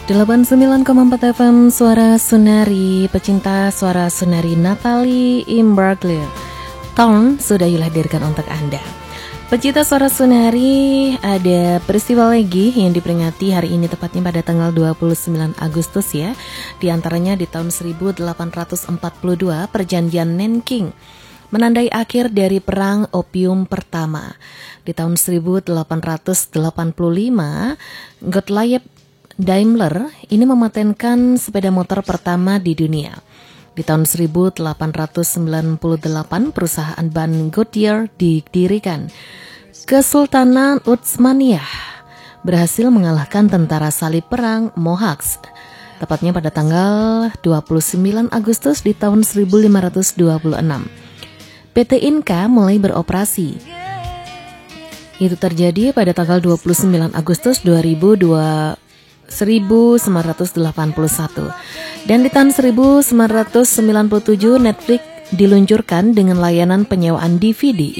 89,4 FM Suara Sunari, pecinta Suara Sunari Natalie Imbruglia. Tahun sudah dihadirkan untuk Anda. Pecinta Suara Sunari, ada peristiwa lagi yang diperingati hari ini, tepatnya pada tanggal 29 Agustus ya. Di antaranya di tahun 1842 Perjanjian Nanking menandai akhir dari Perang Opium Pertama. Di tahun 1885 Gottlieb Daimler ini mematenkan sepeda motor pertama di dunia. Di tahun 1898 perusahaan ban Goodyear didirikan. Kesultanan Utsmaniyah berhasil mengalahkan tentara salib perang Mohawks, tepatnya pada tanggal 29 Agustus di tahun 1526. PT Inka mulai beroperasi. Itu terjadi pada tanggal 29 Agustus 1981. Dan di tahun 1997 Netflix diluncurkan dengan layanan penyewaan DVD